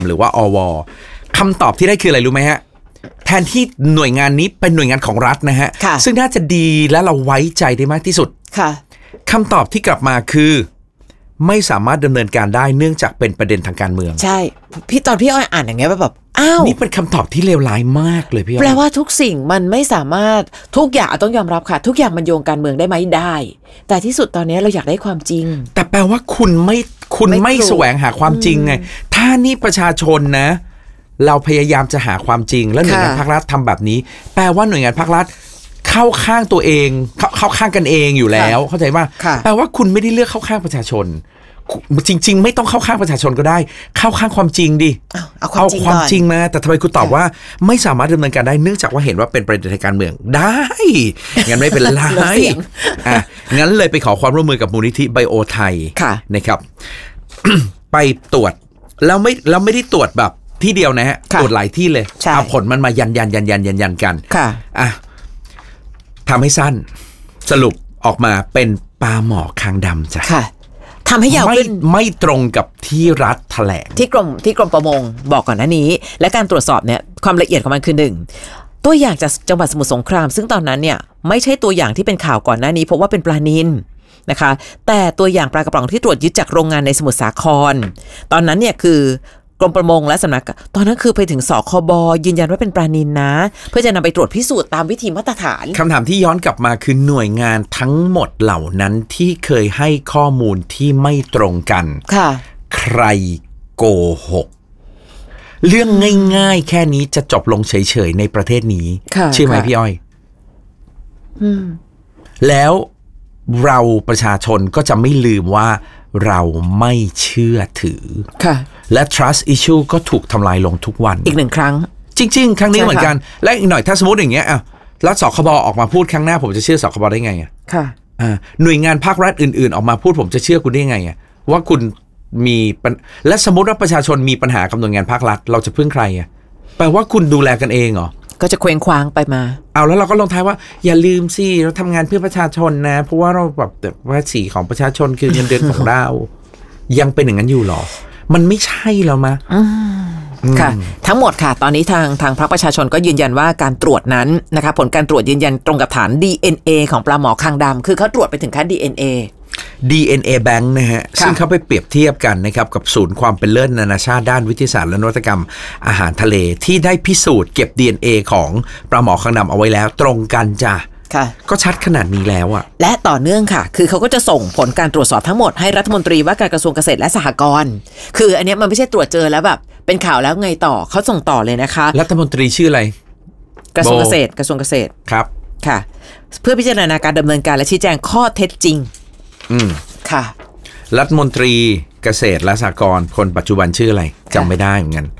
หรือว่าอว.คำตอบที่ได้คืออะไรรู้ไหมฮะแทนที่หน่วยงานนี้เป็นหน่วยงานของรัฐนะฮะซึ่งน่าจะดีและเราไว้ใจได้มากที่สุดคำตอบที่กลับมาคือไม่สามารถดำเนินการได้เนื่องจากเป็นประเด็นทางการเมืองใช่พี่ตอนพี่อ้อยอ่านอย่างเงี้ยแบบอ้าวนี่เป็นคำตอบที่เลวร้ายมากเลยพี่อ้อยแปลว่าทุกสิ่งมันไม่สามารถทุกอย่างต้องยอมรับค่ะทุกอย่างมันโยงการเมืองได้ไหมได้แต่ที่สุดตอนนี้เราอยากได้ความจริงแต่แปลว่าคุณไม่แสวงหาความจริงไงถ้านี่ประชาชนนะเราพยายามจะหาความจริงแล้วหน่วยงานภาครัฐทำแบบนี้แปลว่าหน่วยงานภาครัฐเข้าข้างตัวเองเข้าข้างกันเองอยู่แล้วเข้าใจป่ะแปลว่าคุณไม่ได้เลือกเข้าข้างประชาชนจริงๆไม่ต้องเข้าข้างประชาชนก็ได้เข้าข้างความจริงดิเอาความจริงมาแต่ทำไมคุณตอบว่าไม่สามารถดำเนินการได้เนื่องจากว่าเห็นว่าเป็นประเด็นทางการเมืองได้งั้นไม่เป็นไรงั้นเลยไปขอความร่วมมือกับมูลนิธิไบโอไทยนะครับ ไปตรวจแล้วไม่ได้ตรวจแบบที่เดียวนะฮะตรวจหลายที่เลยเอาผลมันมายันกันทำให้สั้นสรุปออกมาเป็นปลาหมอคางดำจ้ะทำให้ยาวขึ้นไม่ตรงกับที่รัฐแถลงที่กรมประมงบอกก่อนหน้านี้และการตรวจสอบเนี่ยความละเอียดของมันคือ1ตัวอย่างจากจังหวัดสมุทรสงครามซึ่งตอนนั้นเนี่ยไม่ใช่ตัวอย่างที่เป็นข่าวก่อนหน้านี้เพราะว่าเป็นปลานิลนะคะแต่ตัวอย่างปลากระป๋องที่ตรวจยึดจากโรงงานในสมุทรสาครตอนนั้นเนี่ยคือกรมประมงและสำนักตอนนั้นคือไปถึงสคบ.ยืนยันว่าเป็นปลานิลนะเพื่อจะนำไปตรวจพิสูจน์ตามวิธีมาตรฐานคำถามที่ย้อนกลับมาคือหน่วยงานทั้งหมดเหล่านั้นที่เคยให้ข้อมูลที่ไม่ตรงกันใครโกหกเรื่องง่ายๆแค่นี้จะจบลงเฉยๆในประเทศนี้ใช่ไหมพี่อ้อยแล้วเราประชาชนก็จะไม่ลืมว่าเราไม่เชื่อถือและ trust issue ก็ถูกทำลายลงทุกวันอีก1ครั้งจริงๆครั้งนี้เหมือนกันและอีกหน่อยถ้าสมมติอย่างเงี้ยแล้วสคบ.ออกมาพูดครั้งหน้าผมจะเชื่อสคบ.ได้ไงหน่วยงานภาครัฐอื่นๆออกมาพูดผมจะเชื่อคุณได้ไงว่าคุณมีและสมมติว่าประชาชนมีปัญหากับหน่วยงานภาครัฐเราจะพึ่งใครแปลว่าคุณดูแลกันเองเหรอก็จะเคว้งคว้างไปมาเอาแล้วเราก็ลงท้ายว่าอย่าลืมสิเราทำงานเพื่อประชาชนนะเพราะว่าเราแบบภาษีของประชาชนคือเงินเดือนของเรายังเป็นอย่างนั้นอยู่หรอมันไม่ใช่แล้วมั้ยค่ะทั้งหมดค่ะตอนนี้ทางพรรคประชาชนก็ยืนยันว่าการตรวจนั้นนะคะผลการตรวจยืนยันตรงกับฐาน DNA ของปลาหมอคางดำคือเขาตรวจไปถึงขั้น DNA Bank นะฮะซึ่งเขาไปเปรียบเทียบกันนะครับกับศูนย์ความเป็นเลิศนานาชาติด้านวิทยาศาสตร์และนวัตกรรมอาหารทะเลที่ได้พิสูจน์เก็บ DNA ของปลาหมอคางดำเอาไว้แล้วตรงกันจ้ะก็ชัดขนาดนี้แล้วอะและต่อเนื่องค่ะคือเขาก็จะส่งผลการตรวจสอบทั้งหมดให้รัฐมนตรีว่าการกระทรวงเกษตรและสหกรณ์คืออันนี้มันไม่ใช่ตรวจเจอแล้วแบบเป็นข่าวแล้วไงต่อเขาส่งต่อเลยนะคะรัฐมนตรีชื่ออะไรกระทรวงเกษตรครับค่ะเพื่อพิจารณาการดำเนินการและชี้แจงข้อเท็จจริงค่ะรัฐมนตรีเกษตรและสหกรณ์คนปัจจุบันชื่ออะไรจำไม่ได้เหมือนกัน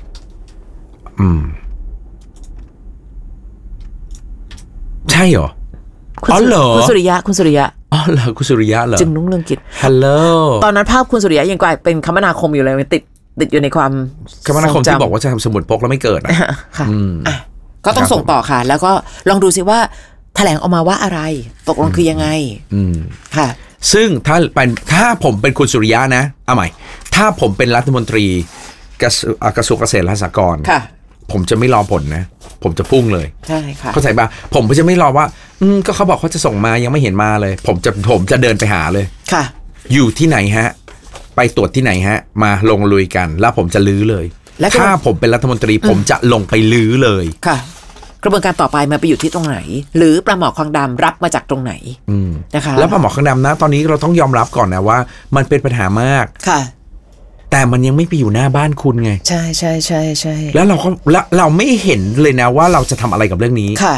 ใช่เหรอเหรอคุณสุริยะอ๋อเหรอคุณสุริยะเหรอจึงนุ่งเรืองกิจฮัลโหลตอนนั้นภาพคุณสุริยะยังกลายเป็นคมนาคมอยู่เลยมันติดอยู่ในความคมนาคมที่บอกว่าจะทำสมุดพกแล้วไม่เกิดค่ะก็ต้องส่งต่อค่ะแล้วก็ลองดูซิว่าแถลงออกมาว่าอะไรตกลงคือยังไงค่ะซึ่งถ้าผมเป็นคุณสุริยะนะเอาใหม่ถ้าผมเป็นรัฐมนตรีกระทรวงเกษตรและสหกรณ์ผมจะไม่รอผลนะผมจะพุ่งเลยใช่ค่ะเข้าใจป่ะผมจะไม่รอว่าก็เขาบอกเขาจะส่งมายังไม่เห็นมาเลยผมจะเดินไปหาเลยค่ะอยู่ที่ไหนฮะไปตรวจที่ไหนฮะมาลงลุยกันแล้วผมจะลื้อเลยถ้าผมเป็นรัฐมนตรีผมจะลงไปลื้อเลยค่ะกระบวนการต่อไปมันไปอยู่ที่ตรงไหนหรือปลาหมอคางดำรับมาจากตรงไหนนะคะแล้วปลาหมอคางดำนะตอนนี้เราต้องยอมรับก่อนนะว่ามันเป็นปัญหามากค่ะแต่มันยังไม่ไปอยู่หน้าบ้านคุณไงใช่แล้วเราไม่เห็นเลยนะว่าเราจะทำอะไรกับเรื่องนี้ค่ะ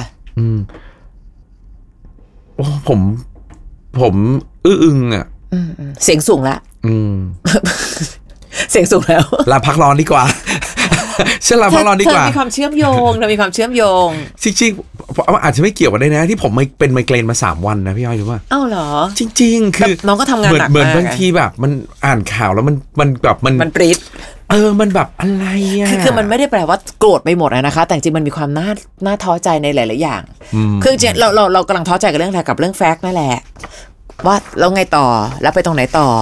โอ้ผมอึ้งอ่ะเสียงสูงละเสียงสูงแล้วลาพักร้อนดีกว่าฉันลาพักร้อนดีกว่ามีความเชื่อมโยงจริงๆอาจจะไม่เกี่ยวกันได้นะที่ผมเป็นไมเกรนมา3วันนะพี่อ้อยรู้ป่ะอ้าวเหรอจริงๆคือน้องก็ทำงานหนักเหมือนบางทีแบบมันอ่านข่าวแล้วมันแบบมันปริ๊ดมันแบบอะไรอ่ะคือมันไม่ได้แปลว่าโกรธไปหมดนะคะแต่จริงมันมีความน่าท้อใจในหลายๆอย่างคือจริงเรากำลังท้อใจกับเรื่องอะไรกับเรื่องแฟกต์นั่นแหละว่าเราไงต่อแล้วไปตรงไหนต่อ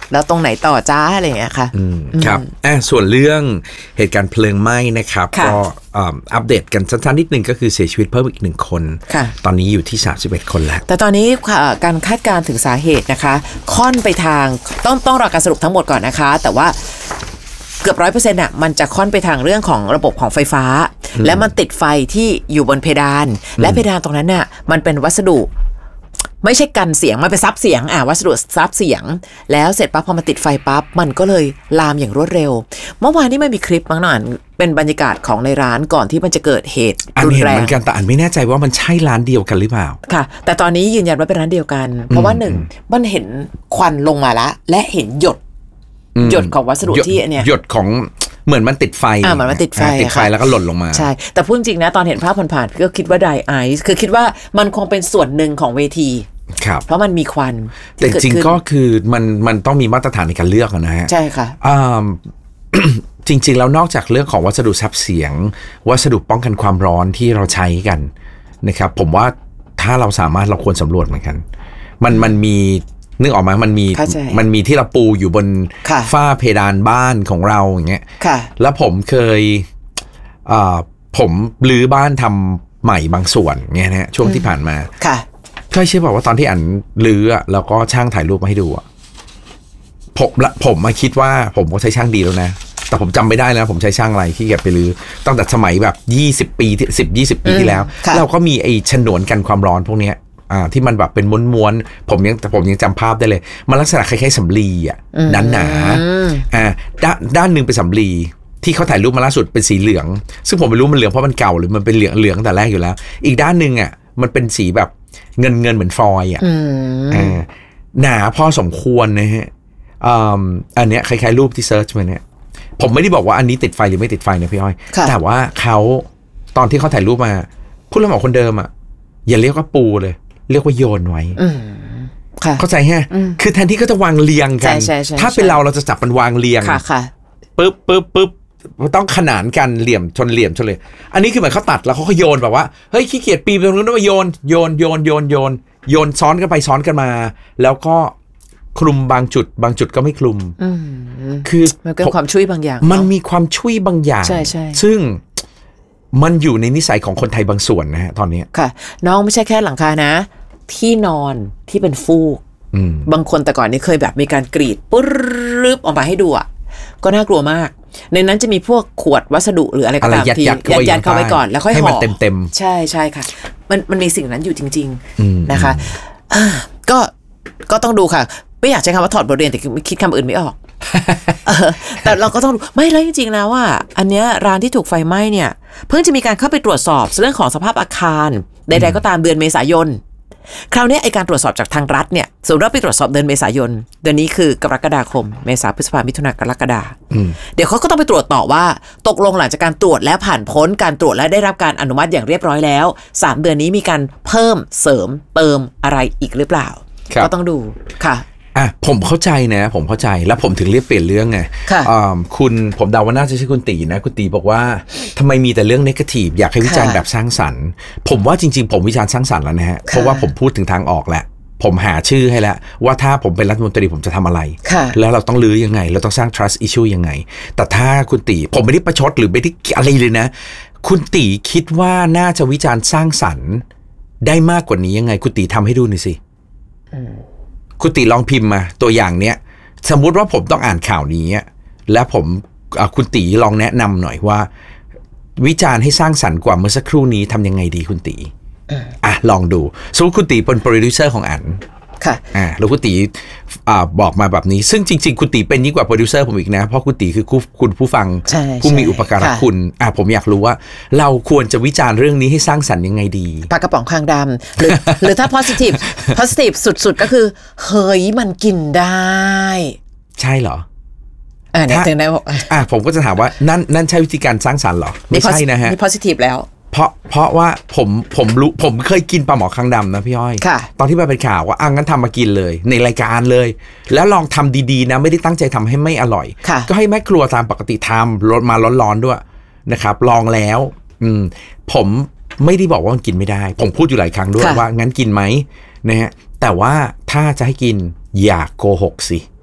แล้วตรงไหนต่อจ้าอะไรอย่างเงี้ยค่ะครับส่วนเรื่องเหตุการณ์เพลิงไหม้นะครับก็อัปเดตกันสั้นๆนิดนึงก็คือเสียชีวิตเพิ่มอีก1 คนตอนนี้อยู่ที่31 คนแล้วแต่ตอนนี้การคาดการณ์ถึงสาเหตุนะคะค่อนไปทางต้องรอการสรุปทั้งหมดก่อนนะคะแต่ว่าเกือบ 100% น่ะมันจะค่อนไปทางเรื่องของระบบของไฟฟ้าและมันติดไฟที่อยู่บนเพดานและเพดานตรงนั้นน่ะมันเป็นวัสดุไม่ใช่กันเสียงมันเป็นซับเสียงวัสดุซับเสียงแล้วเสร็จปั๊บพอมาติดไฟปั๊บมันก็เลยลามอย่างรวดเร็วเมื่อวานนี้มันมีคลิปบางหน่อยเป็นบรรยากาศของในร้านก่อนที่มันจะเกิดเหตุรุนแรงเหมือนกันแต่อันไม่แน่ใจว่ามันใช่ร้านเดียวกันหรือเปล่าค่ะแต่ตอนนี้ยืนยันว่าเป็นร้านเดียวกันเพราะว่า1มันเห็นควันลงมาละและเห็นหยดของวัสดุที่เนี่ยหยดของเหมือนมันติดไฟเหมือนมันติดไฟแล้วก็หล่นลงมาใช่แต่พูดจริงนะตอนเห็นภาพผ่านๆก็คิดว่าไดไอซ์คือคิดว่ามันคงเป็นส่วนหนึ่งของเวทีเพราะมันมีควันแต่จริงก็คือมันต้องมีมาตรฐานในการเลือกนะฮะใช่ค่ะจริงๆแล้วนอกจากเรื่องของวัสดุซับเสียงวัสดุป้องกันความร้อนที่เราใช้กันนะครับผมว่าถ้าเราสามารถเราควรสำรวจเหมือนกันมันมีนึกออกมามันมีที่เราปูอยู่บนฝ้าเพดานบ้านของเราอย่างเงี้ยแล้วผมเคยผมรื้อบ้านทำใหม่บางส่วนเงี้ยนะช่วงที่ผ่านมาก็เชื่อบอกว่าตอนที่อันรื้อแล้วก็ช่างถ่ายรูปมาให้ดูผมมาคิดว่าผมก็ใช้ช่างดีแล้วนะแต่ผมจำไม่ได้แล้วผมใช้ช่างอะไรที่เก็บไปรื้อตั้งแต่สมัยแบบ20 ปี10-20 ปีที่แล้วเราก็มีไอ้ฉนวนกันความร้อนพวกเนี้ยที่มันแบบเป็นม้วนๆผมยังจำภาพได้เลยมันลักษณะคล้ายๆสำลีหนาด้านนึงเป็นสำลีที่เขาถ่ายรูปมาล่าสุดเป็นสีเหลืองซึ่งผมไม่รู้มันเหลืองเพราะมันเก่าหรือมันเป็นเหลืองแต่แรกอยู่แล้วอีกด้านนึงมันเป็นสีแบบเงินเหมือนฟอยล์หนาพอสมควรนะฮะอันเนี้ยคล้ายๆรูปที่เซิร์ชมาเนี่ยผมไม่ได้บอกว่าอันนี้ติดไฟหรือไม่ติดไฟนะพี่อ้อยแต่ว่าเขาตอนที่เขาถ่ายรูปมาผู้รับเหมาคนเดิมอย่าเรียกว่าปูเลยเรียกว่าโยนไว้เข้าใจฮะคือแทนที่ก็จะวางเรียงกันถ้าเป็นเราจะจับมันวางเรียงปึ๊บต้องขนานกันเหลี่ยมชนเหลี่ยมชนเลยอันนี้คือเหมือนเขาตัดแล้วเขาก็โยนแบบว่าเฮ้ยขี้เกียจปีนตรงนู้นมาโยนซ้อนกันไปซ้อนกันมาแล้วก็คลุมบางจุดก็ไม่คลุมคือมันเป็นความช่วยบางอย่างมันมีความช่วยบางอย่างซึ่งมันอยู่ในนิสัยของคนไทยบางส่วนนะฮะตอนนี้ค่ะน้องไม่ใช่แค่หลังคานะที่นอนที่เป็นฟูกบางคนแต่ก่อนนี้เคยแบบมีการกรีดปุ๊บออกมาให้ดูก็น่ากลัวมากในนั้นจะมีพวกขวดวัสดุหรืออะไรก็ตามที่ยัดเข้าไปก่อนแล้วค่อยห่อให้มันเต็มใช่ค่ะมันมีสิ่งนั้นอยู่จริงๆนะคะก็ต้องดูค่ะไม่อยากใช้คำว่าถอดบทเรียนแต่คิดคำอื่นไม่ออกแต่เราก็ต้องไม่แล้วจริงๆแล้วอันเนี้ยร้านที่ถูกไฟไหม้เนี่ยเพิ่งจะมีการเข้าไปตรวจสอบเรื่องของสภาพอาคารใดๆก็ตามเดือนเมษายนคราวนี้ไอการตรวจสอบจากทางรัฐเนี่ยสมมติว่าไปตรวจสอบเดือนเมษายนเดือนนี้คือกรกฎาคมเมษาพฤษภามิถุนากรกฎาเดี๋ยวเขาก็ต้องไปตรวจต่อว่าตกลงหลังจากการตรวจและผ่านพ้นการตรวจและได้รับการอนุมัติอย่างเรียบร้อยแล้ว3 เดือนนี้มีการเพิ่มเสริมเติมอะไรอีกหรือเปล่าก็ต้องดูค่ะผมเข้าใจนะผมเข้าใจแล้วผมถึงเรียกเปลี่ยนเรื่องไงผมเดาว่าน่าจะใช่คุณตีนะคุณตีบอกว่าทำไมมีแต่เรื่องเนกาทีฟอยากให้วิจารณ์แบบสร้างสรรค์ผมว่าจริงๆผมวิจารณ์สร้างสรรค์แล้วนะฮะเพราะว่าผมพูดถึงทางออกแหละผมหาชื่อให้แล้วว่าถ้าผมเป็นรัฐมนตรีผมจะทำอะไรแล้วเราต้องลื้อยังไงเราต้องสร้าง trust issue ยังไงแต่ถ้าคุณตีผมไม่ได้ประชดหรือไม่ได้อะไรเลยนะคุณตีคิดว่าน่าจะวิจารณ์สร้างสรรค์ได้มากกว่านี้ยังไงคุณตีทำให้ดูหน่อยสิคุณตีลองพิมพ์มาตัวอย่างเนี้ยสมมุติว่าผมต้องอ่านข่าวนี้แล้วคุณตีลองแนะนำหน่อยว่าวิจารณ์ให้สร้างสรรค์กว่าเมื่อสักครู่นี้ทำยังไงดีคุณตีลองดูสมมติคุณตีเป็นโปรดิวเซอร์ของอันค่ะแล้วคุณตีบอกมาแบบนี้ซึ่งจริงๆคุณตีเป็นยิ่งกว่าโปรดิวเซอร์ผมอีกนะเพราะคุณตีคือคุณผู้ฟังผู้มีอุปการะคุณผมอยากรู้ว่าเราควรจะวิจารณ์เรื่องนี้ให้สร้างสรรค์ยังไงดีปากกระป๋องคางดำหรือถ้า positive สุดๆก็คือเฮ้ยมันกินได้ใช่เหรอเนี่ยถึงได้บอกผมก็จะถามว่านั่นใช่วิธีการสร้างสรรค์เหรอไม่ใช่นะฮะนี่ positive แล้วเพราะว่าผมเคยกินปลาหมอคางดำนะพี่อ้อยตอนที่มาเป็นข่าวว่างั้นทำมากินเลยในรายการเลยแล้วลองทำดีๆนะไม่ได้ตั้งใจทำให้ไม่อร่อยก็ให้แม่ครัวตามปกติทำรสมาร้อนๆด้วยนะครับลองแล้วผมไม่ได้บอกว่ามันกินไม่ได้ผมพูดอยู่หลายครั้งด้วยว่างั้นกินไหมนะฮะแต่ว่าถ้าจะให้กินอย่าโกหกสิ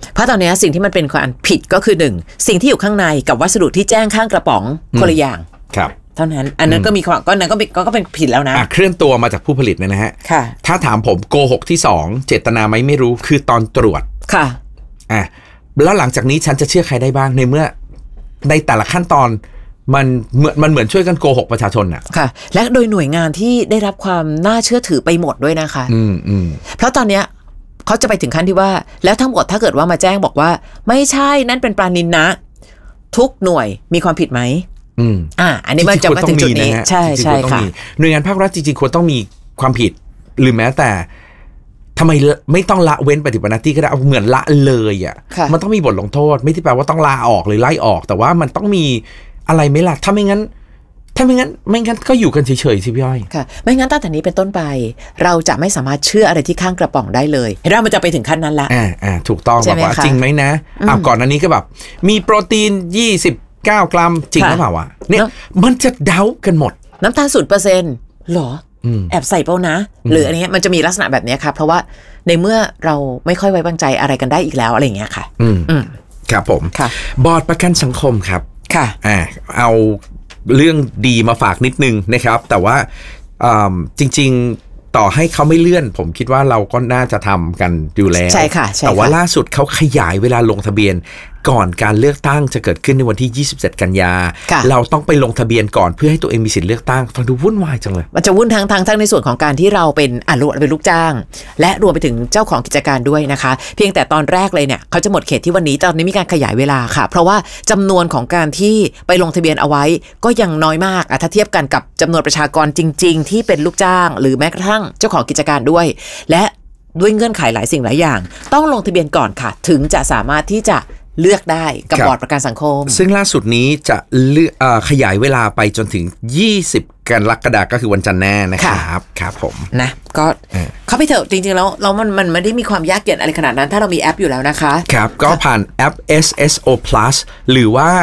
เพราะตอนนี้สิ่งที่มันเป็นความผิดก็คือหนึ่งสิ่งที่อยู่ข้างในกับวัสดุที่แจ้งข้างกระป๋องคนละอย่างครับเท่านั้นอันนั้นก็มีความก็นั้นก็เป็นผิดแล้วนะเคลื่อนตัวมาจากผู้ผลิตนะฮะถ้าถามผมโกหกที่2เจตนาไหมไม่รู้คือตอนตรวจค่ะแล้วหลังจากนี้ฉันจะเชื่อใครได้บ้างในเมื่อในแต่ละขั้นตอนมันเหมือนช่วยกันโกหกประชาชนค่ะและโดยหน่วยงานที่ได้รับความน่าเชื่อถือไปหมดด้วยนะคะเพราะตอนเนี้ยเขาจะไปถึงขั้นที่ว่าแล้วทั้งหมดถ้าเกิดว่ามาแจ้งบอกว่าไม่ใช่นั่นเป็นปลานิลนะทุกหน่วยมีความผิดไหมอันนี้มันจะมาถึงจุดนี้ใช่ใช่ค่ะหน่วยงานภาครัฐจริงๆควรต้องมีความผิดหรือแม้แต่ทำไมไม่ต้องละเว้นปฏิบัติหน้าที่ก็ได้เอาเหมือนละเลยมันต้องมีบทลงโทษไม่ที่แปลว่าต้องลาออกหรือไล่ออกแต่ว่ามันต้องมีอะไรไหมล่ะถ้าไม่งั้นก็อยู่กันเฉยๆสิพี่อ้อยค่ะไม่งั้นตั้งแต่นี้เป็นต้นไปเราจะไม่สามารถเชื่ออะไรที่ข้างกระป๋องได้เลยเห็นว่ามันจะไปถึงขั้นนั้นละถูกต้องแบบว่าจริงไหมนะก่อนอันนี้ก็แบบมีโปรตีน29 กรัมจริงหรือเปล่าวะเนี่ยมันจะเดากันหมดน้ำตาล 0% หรอแอบใส่เปล่านะหรืออันนี้มันจะมีลักษณะแบบนี้ค่ะเพราะว่าในเมื่อเราไม่ค่อยไว้วางใจอะไรกันได้อีกแล้วอะไรอย่างเงี้ยค่ะครับผมบอร์ดประกันสังคมครับค่ะเอาเรื่องดีมาฝากนิดนึงนะครับแต่ว่าจริงๆต่อให้เขาไม่เลื่อนผมคิดว่าเราก็น่าจะทำกันอยู่แล้วใช่ค่ะแต่ว่าล่าสุดเขาขยายเวลาลงทะเบียนก่อนการเลือกตั้งจะเกิดขึ้นในวันที่27 กันยาเราต้องไปลงทะเบียนก่อนเพื่อให้ตัวเองมีสิทธิ์เลือกตั้งฟังดูวุ่นวายจังเลยมันจะวุ่นทั้งในส่วนของการที่เราเป็นลูกจ้างและรวมไปถึงเจ้าของกิจการด้วยนะคะเพียงแต่ตอนแรกเลยเนี่ยเขาจะหมดเขตที่วันนี้ตอนนี้มีการขยายเวลาค่ะเพราะว่าจำนวนของการที่ไปลงทะเบียนเอาไว้ก็ยังน้อยมากถ้าเทียบกันกับจำนวนประชากรจริงๆที่เป็นลูกจ้างหรือแม้กระทั่งเจ้าของกิจการด้วยและด้วยเงื่อนไขหลายสิ่งหลายอย่างต้องลงทะเบียนก่อนค่ะถึงจะสามารถที่จะเลือกได้กับบอร์ดประกันสังคมซึ่งล่าสุดนี้จะขยายเวลาไปจนถึง20 กรกฎาคมก็คือวันจันทร์แน่นะครับครับผมนะก็เข้าไปเถอะจริงๆแล้วมันไม่ได้มีความยากเย็นอะไรขนาดนั้นถ้าเรามีแอปอยู่แล้วนะคะครับก็ผ่านแอป SSO Plus หรือว่า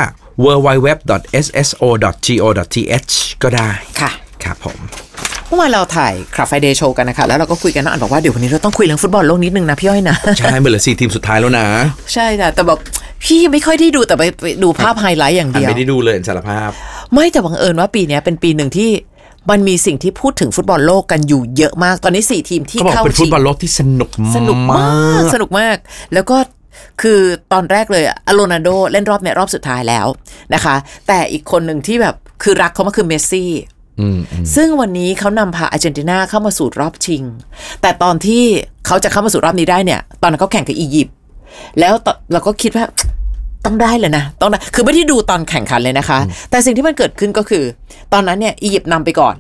www.sso.go.th ก็ได้ค่ะครับผมเมื่อวานเราถ่ายClub Friday Showกันนะคะแล้วเราก็คุยกันน้องอันบอกว่าเดี๋ยววันนี้เราต้องคุยเรื่องฟุตบอลโลกนิดนึงนะพี่อ้อยนะใช่เหลือ4 ทีมสุดท้ายแล้วนะใช่แต่แบบพี่ไม่ค่อยได้ดูแต่ไปดูภาพไฮไลท์อย่างเดียวไม่ได้ดูเลยสารภาพไม่แต่บังเอิญว่าปีนี้เป็นปีหนึ่งที่มันมีสิ่งที่พูดถึงฟุตบอลโลกกันอยู่เยอะมากตอนนี้4 ทีมที่เข้าเป็นฟุตบอลโลกที่สนุกมากแล้วก็คือตอนแรกเลยโรนัลโดเล่นรอบเนี่ยรอบสุดท้ายแล้วนะคะแต่อีกคนหนึ่งที่แบบคือรักเขามาคือเมสซี่ซึ่งวันนี้เขานำพาอาร์เจนตินาเข้ามาสู่รอบชิงแต่ตอนที่เขาจะเข้ามาสู่รอบนี้ได้เนี่ยตอนนั้นเขาแข่งกับอียิปต์แล้วเราก็คิดว่าต้องได้เลยนะต้องได้คือไม่ได้ดูตอนแข่งขันเลยนะคะแต่สิ่งที่มันเกิดขึ้นก็คือตอนนั้นเนี่ยอียิปต์นำไปก่อน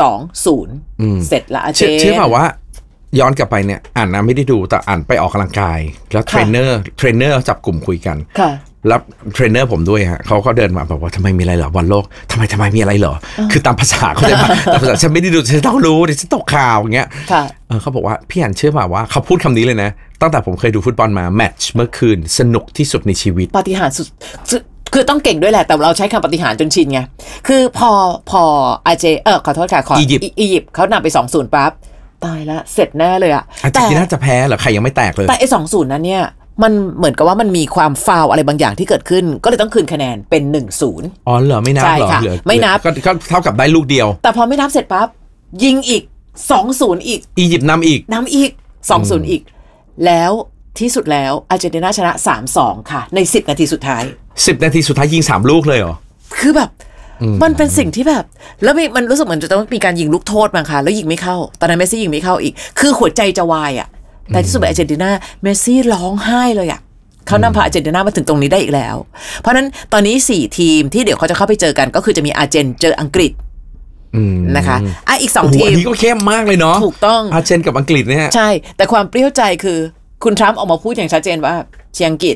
2-0 เสร็จละอาร์เจนเชื่อเปล่าว่าย้อนกลับไปเนี่ยอ่านนะไม่ได้ดูแต่อ่านไปออกกำลังกายแล้วเทรนเนอร์จับกลุ่มคุยกันแล้วเทรนเนอร์ผมด้วยฮะเขาก็เดินมาบอกว่าทำไมมีอะไรเหรอบอลโลกทำไมมีอะไรเหรอคือตามภาษาเขาเลยมาตามภาษาฉันไม่ได้ดูฉันต้องรู้ดิฉันตกข่าวอย่างเงี้ยเขาบอกว่าพี่อ่านเชื่อป่ะว่าเขาพูดคำนี้เลยนะตั้งแต่ผมเคยดูฟุตบอลมาแมตช์เมื่อคืนสนุกที่สุดในชีวิตปาฏิหาริย์สุดคือต้องเก่งด้วยแหละแต่เราใช้คำปาฏิหาริย์จนชินไงคือพออาเจขอโทษค่ะอียิปต์เขานำไป 2-0 ปั๊บตายละเสร็จแน่เลยอะแต่น่าจะแพ้เหรอใครยังไม่แตกเลยแต่ไอ้ 2-0 นั้นเนี่ยมันเหมือนกับว่ามันมีความฟาวอะไรบางอย่างที่เกิดขึ้นก็เลยต้องคืนคะแนนเป็น 1-0 อ๋อเหรอไม่นับเหรอไม่นับก็เท่ากับได้ลูกเดียวแต่พอไม่นับเสร็จปั๊บยิงอีก 2-0 อีกอียิปต์นำอีก 2-0 อีกแล้วที่สุดแล้วอาร์เจนตินาชนะ 3-2 ค่ะใน10 นาทีสุดท้าย 10 นาทีสุดท้ายยิง3 ลูกเลยเหรอคือแบบมันเป็นสิ่งที่แบบแล้วมันรู้สึกเหมือนจะต้องมีการยิงลูกโทษมั้งคะแล้วยิงไม่เข้าตอนนั้นเมสซี่ยิงไม่เข้าอีกคือหัวใจจะวายอ่ะแต่ที่สุดอาร์เจนตินาเมสซี่ร้องไห้เลยอ่ะเขานำพาอาร์เจนตินามาถึงตรงนี้ได้อีกแล้วเพราะนั้นตอนนี้4 ทีมที่เดี๋ยวเขาจะเข้าไปเจอกันก็คือจะมีอาร์เจนเจออังกฤษนะคะอีก2 ทีมนี้ก็เข้มมากเลยเนาะถูกต้องอาร์เจนกับอังกฤษเนี่ยใช่แต่ความเปรี้ยวใจคือคุณทรัมป์ออกมาพูดอย่างชัดเจนว่าเชียร์อังกฤษ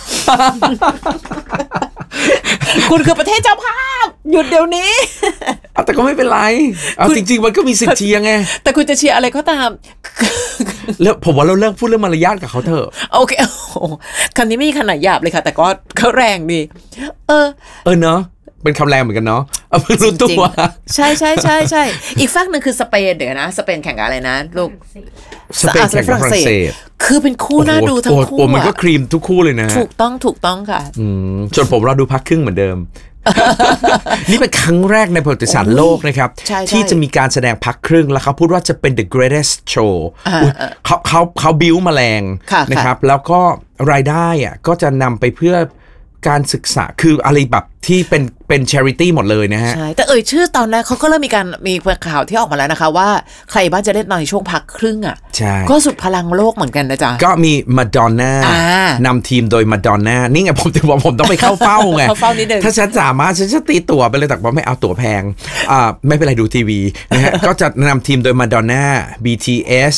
คุณคือประเทศเจ้าภาพหยุดเดี๋ยวนี้แต่ก็ไม่เป็นไรเอาจริงๆมันก็มีสิทธิ์เชียร์ไงแต่คุณจะเชียร์อะไรก็ตามแล้วผมว่าเราเลิกพูดเรื่องมารยาทกับเขาเถอะโอเคคำนี้ไม่มีขนาดหยาบเลยค่ะแต่ก็เขาแรงดีเนาะเป็นคำแรงเหมือนกันเนาะเพิ่งรู้ตัวใช่ใช่ใช่ใช่อีกฝั่งหนึ่งคือสเปนเดี๋ยวนะสเปนแข่งกับอะไรนะลูกสเปนแข่งกับฝรั่งเศสคือเป็นคู่น่าดูทั้งคู่มันก็ครีมทุกคู่เลยนะถูกต้องค่ะส่วนผมเราดูพักครึ่งเหมือนเดิม นี่เป็นครั้งแรกในประวัติศาสตร์โลกนะครับที่จะมีการแสดงพักครึ่งแล้วเขาพูดว่าจะเป็น the greatest show เขาบิ้วแมลงนะครับแล้วก็รายได้อ่ะก็จะนำไปเพื่อการศึกษาคืออะไรแบบที่เป็น charity หมดเลยนะฮะใช่แต่ชื่อตอนแรกเขาก็เริ่มมีข่าวที่ออกมาแล้วนะคะว่าใครบ้างจะเล่นในช่วงพักครึ่งอ่ะก็สุดพลังโลกเหมือนกันนะจ๊ะก็มีมาดอนน่านำทีมโดยมาดอนน่านี่ไงผมถึงบอกผมต้องไปเข้าเฝ้าไงเข้าเฝ้านิดนึงถ้าฉันสามารถฉันจะตีตั๋วไปเลยแต่ว่าไม่เอาตั๋วแพงไม่เป็นไรดูทีวีนะฮะ ก็จะนำทีมโดยมาดอนน่า BTS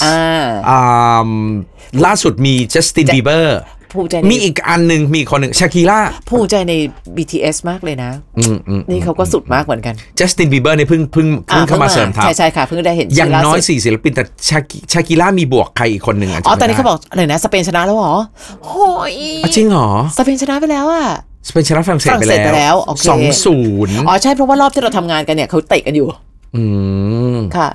ล่าสุดมี Justin Bieberมีอีกอันหนึ่งมีคนหนึ่งชาคิร่าภูมิใจใน BTS มากเลยนะนี่เขาก็สุดมากเหมือนกัน Justin Bieber เนี่ยเพิ่งเข้ามาเสริมทัพใช่ค่ะเพิ่งได้เห็นอย่างน้อย4ศิลปินแต่ชาคิร่ามีบวกใครอีกคนหนึ่งตอนนี้เขาบอกอะไรนะสเปนชนะแล้วเหรอโอ้ยจริงเหรอสเปนชนะไปแล้วอะสเปนชนะฝรั่งเศสไปแล้ว 2-0 ใช่เพราะว่ารอบที่เราทำงานกันเนี่ยเขาเตะกันอยู่ค่ะ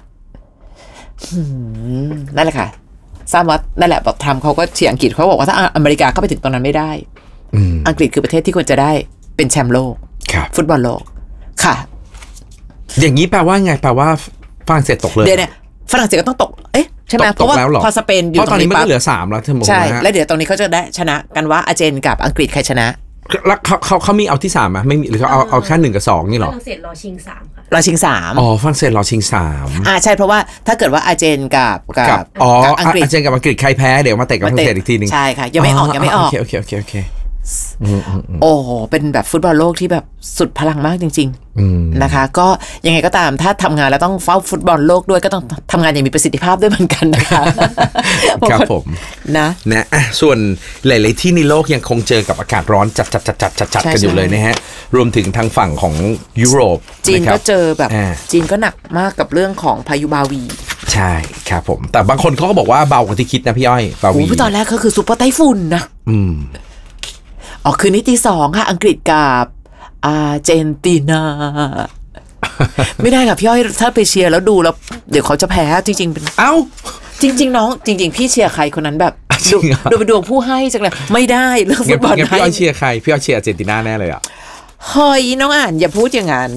นั่นแหละค่ะทราบว่านั่นแหละแบบทรัมป์เขาก็เชียร์อังกฤษเขาบอกว่าถ้าอเมริกาเข้าไปถึงตรงนั้นไม่ได้อังกฤษคือประเทศที่ควรจะได้เป็นแชมป์โลกฟุตบอลโลกค่ะอย่างนี้แปลว่าไงแปลว่าฝรั่งเศสตกเลยเดี๋ยวเนี่ยฝรั่งเศสก็ต้องตกใช่ไหมเพราะว่าพอสเปนอยู่ตรงนี้ปั๊บเหลือ3แล้วใช่แล้วเดี๋ยวตรงนี้เขาจะได้ชนะกันว่าอาร์เจนกับอังกฤษใครชนะแล้วเขามีเอาที่3มั้ยไม่มีหรือเขาเอาแค่1กับ2นี่หรอฝรั่งเศสรอชิง3ค่ะรอชิง3 ฝรั่งเศสรอชิง3 ใช่เพราะว่าถ้าเกิดว่าอาร์เจนกับอังกฤษอาร์เจนกับอังกฤษใครแพ้เดี๋ยวมาเตะกับฝรั่งเศสอีกทีนึงใช่ค่ะยังไม่ออกโอเคโอ้โหเป็นแบบฟุตบอลโลกที่แบบสุดพลังมากจริงๆนะคะก็ยังไงก็ตามถ้าทำงานแล้วต้องเฝ้าฟุตบอลโลกด้วยก็ต้องทำงานอย่างมีประสิทธิภาพด้วยเหมือนกันนะคะครับผมนะส่วนหลายๆที่ในโลกยังคงเจอกับอากาศร้อนจัดกันอยู่เลยนะฮะรวมถึงทางฝั่งของยุโรปจีนก็เจอแบบจีนก็หนักมากกับเรื่องของพายุบาวีใช่ครับผมแต่บางคนเขาก็บอกว่าเบากว่าที่คิดนะพี่อ้อยบาวีตอนแรกก็คือซุปเปอร์ไต้ฝุ่นนะคืนนี้ตี 2ค่ะอังกฤษกับอาร์เจนตินาไม่ได้ค่ะพี่อ้อยถ้าไปเชียร์แล้วดูแล้วเดี๋ยวเขาจะแพ้จริงๆเป็นจริงๆน้องจริงๆพี่เชียร์ใครคนนั้นแบบดูเป็นดวงผู้ให้จังเลยไม่ได้เรื่องฟุตบอลให้พี่อ้อยเชียร์ใครพี่อ้อยเชียร์อาร์เจนตินาแน่เลยอ่ะเฮ้ยน้องอ่านอย่าพูดอย่างนั้น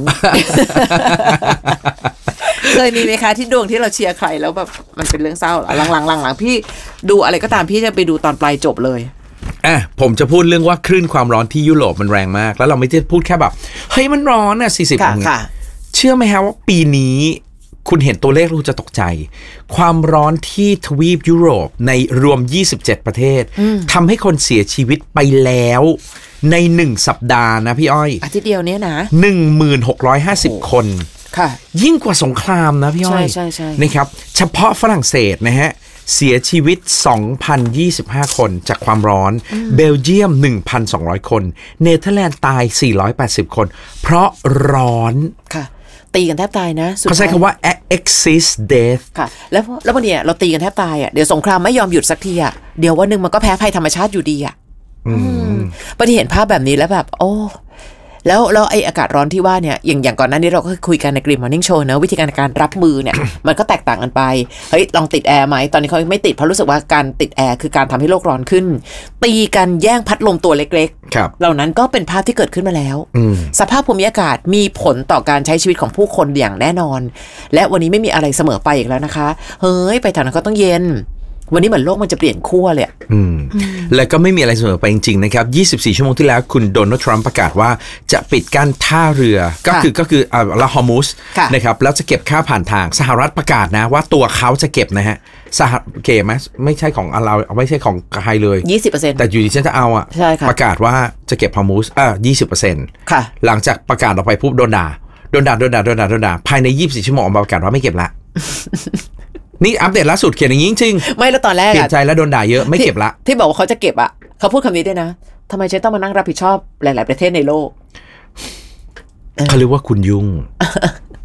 เคยมีไหมคะที่ดวงที่เราเชียร์ใครแล้วแบบมันเป็นเรื่องเศร้าหลังพี่ดูอะไรก็ตามพี่จะไปดูตอนปลายจบเลยผมจะพูดเรื่องว่าคลื่นความร้อนที่ยุโรปมันแรงมากแล้วเราไม่ได้พูดแค่แบบเฮ้ยมันร้อน40 ค่ะเชื่อไหมฮะว่าปีนี้คุณเห็นตัวเลขคุณจะตกใจความร้อนที่ทวีปยุโรปในรวม27ประเทศทำให้คนเสียชีวิตไปแล้วใน1สัปดาห์นะพี่อ้อยอาทิตย์เดียวเนี้ยนะ 1650 คนค่ะยิ่งกว่าสงครามนะพี่อ้อยใช่นะครับเฉพาะฝรั่งเศสนะฮะเสียชีวิต 2,025 คนจากความร้อนเบลเยียม 1,200 คนเนเธอร์แลนด์ตาย480 คนเพราะร้อนค่ะตีกันแทบตายนะเขาใช้คำว่า exist death ค่ะแล้ววันนี้เราตีกันแทบตายอ่ะเดี๋ยวสงครามไม่ยอมหยุดสักทีอ่ะเดี๋ยววันนึงมันก็แพ้ภัยธรรมชาติอยู่ดีอ่ะพอที่เห็นภาพแบบนี้แล้วแบบโอ้แล้วไออากาศร้อนที่ว่าเนี่ยอย่างก่อนหน้านี้เราก็คุยกันในGreen Morning Showนะวิธีการรับมือเนี่ย มันก็แตกต่างกันไปเฮ้ยลองติดแอร์ไหมตอนนี้เขาไม่ติดเพราะรู้สึกว่าการติดแอร์คือการทำให้โลกร้อนขึ้นตีกันแย่งพัดลมตัวเล็กๆเหล่านั้นก็เป็นภาพที่เกิดขึ้นมาแล้วสภาพภูมิอากาศมีผลต่อการใช้ชีวิตของผู้คนอย่างแน่นอนและวันนี้ไม่มีอะไรเสมอไปอีกแล้วนะคะเฮ้ยไปแถวนั้นก็ต้องเย็นวันนี้เหมือนโลกมันจะเปลี่ยนขั้วเลยแล้วก็ไม่มีอะไรเสมอไปจริงๆนะครับ24ชั่วโมงที่แล้วคุณโดนัลด์ทรัมป์ประกาศว่าจะปิดกั้นท่าเรือก็คือละฮอร์มุสนะครับแล้วจะเก็บค่าผ่านทางสหรัฐประกาศนะว่าตัวเขาจะเก็บนะฮะเก็บไหมไม่ใช่ของเราไม่ใช่ของใครเลย 20% แต่อยู่ที่ฉันจะเอาประกาศว่าจะเก็บฮอร์มุส20% ค่ะหลังจากประกาศออกไปปุ๊บโดนด่าภายใน24ชั่วโมงประกาศว่าไม่เก็บละนี่อัปเดตล่าสุดเขียนอย่างนี้จริงไม่แล้วตอนแรกเปลี่ยนใจแล้วโดนด่าเยอะไม่เก็บละที่บอกว่าเขาจะเก็บอ่ะเขาพูดคำนี้ด้วยนะทำไมฉันต้องมานั่งรับผิดชอบหลายๆประเทศในโลกเขาเรียกว่าคุณยุ่ง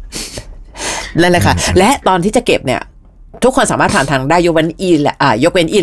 นั่นแหละค่ะและตอนที่จะเก็บเนี่ยทุกคนสามารถผ่านทางได้ยกเว้นอิหร่าน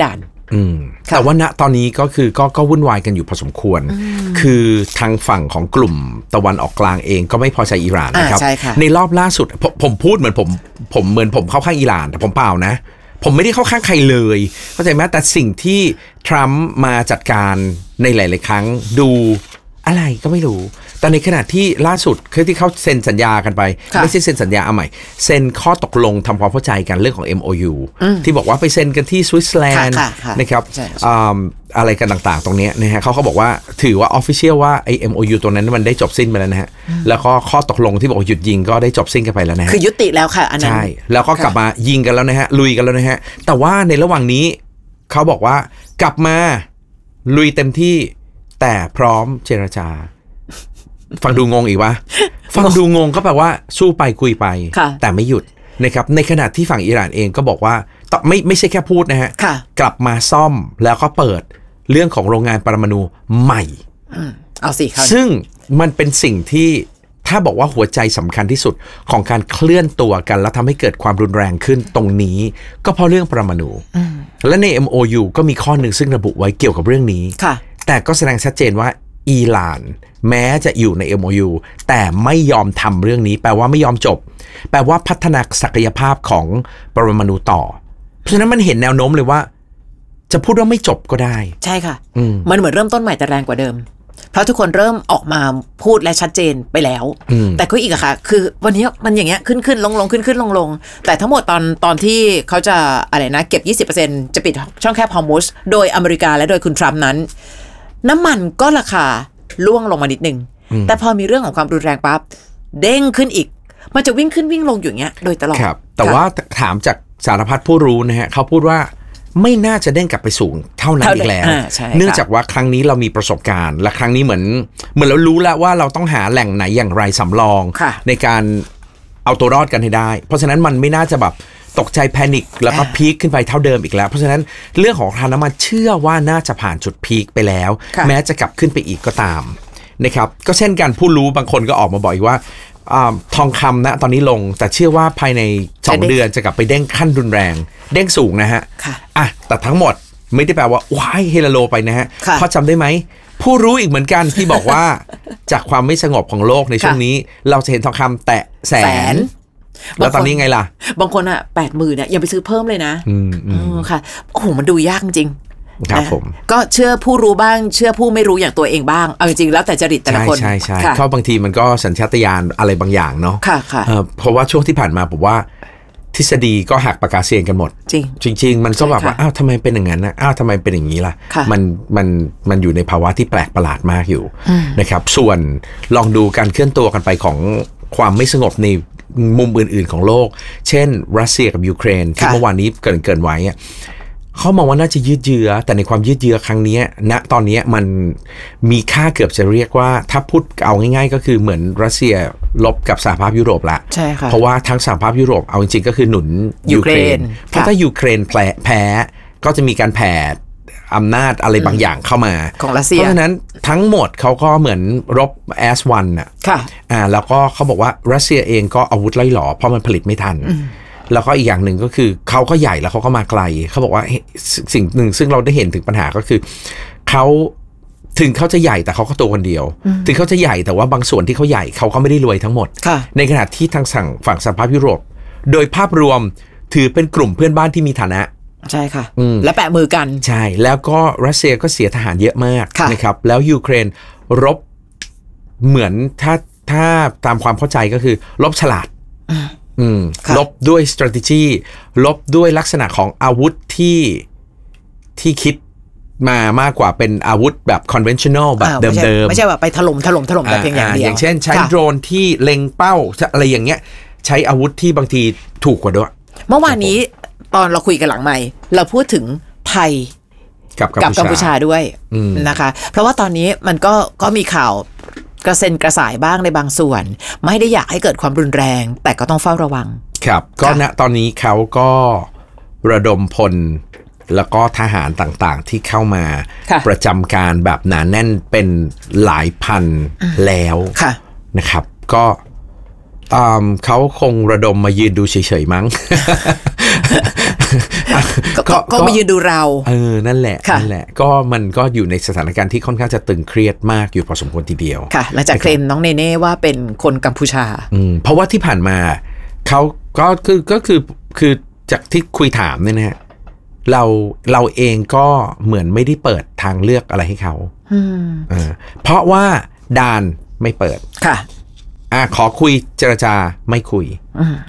แต่ว่าณตอนนี้ก็คือก็วุ่นวายกันอยู่พอสมควรคือทางฝั่งของกลุ่มตะวันออกกลางเองก็ไม่พอใจอิหร่านนะครับในรอบล่าสุดผมพูดเหมือนผมเข้าข้างอิหร่านแต่ผมเปล่านะผมไม่ได้เข้าข้างใครเลยเข้าใจไหมแต่สิ่งที่ทรัมป์มาจัดการในหลายๆครั้งดูอะไรก็ไม่รู้แต่ในขณะที่ล่าสุดคือที่เขาเซ็นสัญญากันไปไม่ใช่เซ็นสัญญาเอาใหม่เซ็นข้อตกลงทำความเข้าใจกันเรื่องของ MOU ที่บอกว่าไปเซ็นกันที่สวิตเซอร์แลนด์นะครับอะไรกันต่างๆตรงนี้นะฮะเขาบอกว่าถือว่า official ว่าไอ้ MOU ตัวนั้นมันได้จบสิ้นไปแล้วนะฮะแล้วก็ข้อตกลงที่บอกหยุดยิงก็ได้จบสิ้นกันไปแล้วนะฮะคือยุติแล้วค่ะอันนั้นใช่แล้วก็กลับมายิงกันแล้วนะฮะลุยกันแล้วนะฮะแต่ว่าในระหว่างนี้เขาบอกว่ากลับมาลุยเต็มที่แต่พร้อมเจรจาฟังดูงงอีกวะฟังดูงงก็แปลว่าสู้ไปคุยไปแต่ไม่หยุดนะครับในขณะที่ฝั่งอิหร่านเองก็บอกว่าไม่ใช่แค่พูดนะฮะกลับมาซ่อมแล้วก็เปิดเรื่องของโรงงานปรมาณูใหม่เอาสิครับซึ่งมันเป็นสิ่งที่ถ้าบอกว่าหัวใจสำคัญที่สุดของการเคลื่อนตัวกันแล้วทำให้เกิดความรุนแรงขึ้นตรงนี้ก็เพราะเรื่องปรมาณูและใน MOU ก็มีข้อหนึ่งซึ่งระบุไว้เกี่ยวกับเรื่องนี้แต่ก็แสดงชัดเจนว่าอิหร่านแม้จะอยู่ใน MOU แต่ไม่ยอมทำเรื่องนี้แปลว่าไม่ยอมจบแปลว่าพัฒนาศักยภาพของปรมาณูต่อเพราะฉะนั้นมันเห็นแนวโน้มเลยว่าจะพูดว่าไม่จบก็ได้ใช่ค่ะมันเหมือนเริ่มต้นใหม่แต่แรงกว่าเดิมเพราะทุกคนเริ่มออกมาพูดและชัดเจนไปแล้วแต่ก็อีกอะค่ะคือวันนี้มันอย่างเงี้ยขึ้นลงขึ้นลงแต่ทั้งหมดตอนที่เขาจะอะไรนะเก็บ 20% จะปิดช่องแคบฮอร์มุซโดยอเมริกาและโดยคุณทรัมป์นั้นน้ำมันก็ราคาล่วงลงมานิดนึงแต่พอมีเรื่องของความรุนแรงปั๊บเด้งขึ้นอีกมันจะวิ่งขึ้นวิ่งลงอย่างเงี้ยโดยตลอดครับแต่ว่าถามจากสารพัดผู้รู้นะฮะเขาพูดว่าไม่น่าจะเด้งกลับไปสูงเท่านั้นอีกแล้วเนื่องจากว่าครั้งนี้เรามีประสบการณ์และครั้งนี้เหมือนเรารู้แล้วว่าเราต้องหาแหล่งไหนอย่างไรสำรองในการเอาตัวรอดกันให้ได้เพราะฉะนั้นมันไม่น่าจะแบบตกใจแพนิคแล้วก็พีคขึ้นไปเท่าเดิมอีกแล้วเพราะฉะนั้นเรื่องของราคาน้ำมันเชื่อว่าน่าจะผ่านจุดพีคไปแล้วแม้จะกลับขึ้นไปอีกก็ตามนะครับก็เช่นกันผู้รู้บางคนก็ออกมาบอกอีกว่าทองคำนะตอนนี้ลงแต่เชื่อว่าภายใน2 เดือนจะกลับไปเด้งขั้นรุนแรงเด้งสูงนะฮะแต่ทั้งหมดไม่ได้แปลว่าว้ายเฮลโลไปนะฮะเพราะจำได้ไหมผู้รู้อีกเหมือนกันที่บอกว่าจากความไม่สงบของโลกในช่วงนี้เราจะเห็นทองคำแตะแสนแล้วตอนนี้ไงล่ะบางคนอ่ะ 80,000 เนี่ยยังไปซื้อเพิ่มเลยนะค่ะโอ้โหมันดูยากจริงครับผมก็เชื่อผู้รู้บ้างเชื่อผู้ไม่รู้อย่างตัวเองบ้างเอาจริงๆแล้วแต่จริตแต่ละคนใช่เพราะบางทีมันก็สัญชาตญาณอะไรบางอย่างเนาะเพราะว่าช่วงที่ผ่านมาผมว่าทฤษฎีก็หักปากกาเซียนกันหมดจริงมันก็แบบว่าอ้าวทำไมเป็นอย่างนั้นนะอ้าวทำไมเป็นอย่างนี้ล่ะมันอยู่ในภาวะที่แปลกประหลาดมากอยู่นะครับส่วนลองดูการเคลื่อนตัวกันไปของความไม่สงบในมุมอื่นๆของโลกเช่นรัสเซียกับยูเครนที่เมื่อวานนี้เกินไว้เขามองว่าน่าจะยืดเยื้อแต่ในความยืดเยื้อครั้งนี้ณตอนนี้มันมีค่าเกือบจะเรียกว่าถ้าพูดเอาง่ายๆก็คือเหมือนรัสเซียลบกับสหภาพยุโรปละใช่ค่ะเพราะว่าทั้งสหภาพยุโรปเอาจริงๆก็คือหนุนยูเครนเพราะถ้ายูเครนแพ้ก็จะมีการแผ่อำนาจอะไรบางอย่างเข้ามาของรัสเซียเพราะฉะนั้นทั้งหมดเขาก็เหมือนรบแอสวันน่ะแล้วก็เขาบอกว่ารัสเซียเองก็อาวุธไล่หล่อเพราะมันผลิตไม่ทันแล้วก็อีกอย่างหนึ่งก็คือเขาก็ใหญ่แล้วเขาก็มาไกลเขาบอกว่าสิ่งหนึ่งซึ่งเราได้เห็นถึงปัญหาก็คือเขาถึงเขาจะใหญ่แต่เขาก็ตัวคนเดียวถึงเขาจะใหญ่แต่ว่าบางส่วนที่เขาใหญ่เขาก็ไม่ได้รวยทั้งหมดในขณะที่ทางฝั่งสหภาพยุโรปโดยภาพรวมถือเป็นกลุ่มเพื่อนบ้านที่มีฐานะใช่ค่ะและแปะมือกันใช่แล้วก็รัสเซียก็เสียทหารเยอะมากนะครับแล้วยูเครนรบเหมือนถ้าตามความเข้าใจก็คือรบฉลาดลบด้วย strategy ลบด้วยลักษณะของอาวุธที่คิดมากกว่าเป็นอาวุธแบบ conventional แบบเดิมๆไม่ใช่แบบไปถล่มแต่เพียงอย่างเดียวอย่างเช่นใช้โดรนที่เล็งเป้าอะไรอย่างเงี้ยใช้อาวุธที่บางทีถูกกว่าด้วยเมื่อวานนี้ตอนเราคุยกันหลังไมค์เราพูดถึงไทยกับกัมพูชาด้วยนะคะเพราะว่าตอนนี้มันก็มีข่าวกระเซ็นกระสายบ้างในบางส่วนไม่ได้อยากให้เกิดความรุนแรงแต่ก็ต้องเฝ้าระวังครับก็ณตอนนี้เขาก็ระดมพลแล้วก็ทหารต่างๆที่เข้ามาประจำการแบบหนาแน่นเป็นหลายพันแล้วนะครับก็เขาคงระดมมายืนดูเฉยๆมั้งก็มายืนดูเรานั่นแหละก็มันก็อยู่ในสถานการณ์ที่ค่อนข้างจะตึงเครียดมากอยู่พอสมควรทีเดียวค่ะหลังจากเคลมน้องเนเน่ว่าเป็นคนกัมพูชาเพราะว่าที่ผ่านมาเขาก็คือจากที่คุยถามเนี่ยนะฮะเราเองก็เหมือนไม่ได้เปิดทางเลือกอะไรให้เขาเพราะว่าดานไม่เปิดค่ะขอคุยเจรจาไม่คุย